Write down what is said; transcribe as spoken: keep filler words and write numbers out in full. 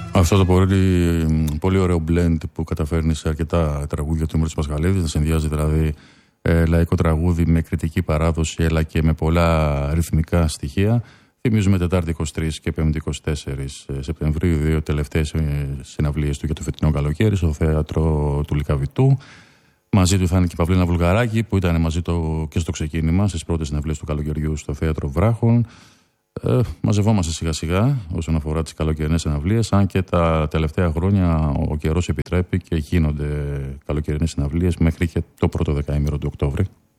Αυτό το πολύ, πολύ ωραίο blend που καταφέρνει σε αρκετά τραγούδια του Μύρος Πασχαλίδης, να συνδυάζει δηλαδή ε, λαϊκό τραγούδι με κριτική παράδοση, αλλά και με πολλά ρυθμικά στοιχεία. Θυμίζουμε Τετάρτη είκοσι τρεις και Πέμπτη είκοσι τέσσερις Σεπτεμβρίου, δύο τελευταίες συναυλίες του για το φετινό καλοκαίρι στο θέατρο του Λυκαβητού. Μαζί του θα είναι και η Παυλίνα Βουλγαράκη, που ήταν μαζί το, και στο ξεκίνημα στις πρώτες συναυλίες του καλοκαιριού στο θέατρο Βράχων. Ε, μαζευόμαστε σιγά σιγά όσον αφορά τις καλοκαιρινές συναυλίες, αν και τα τελευταία χρόνια ο καιρός επιτρέπει και γίνονται καλοκαιρινές συναυλίες μέχρι και το πρώτο δεκαήμερο του Οκτώβρη.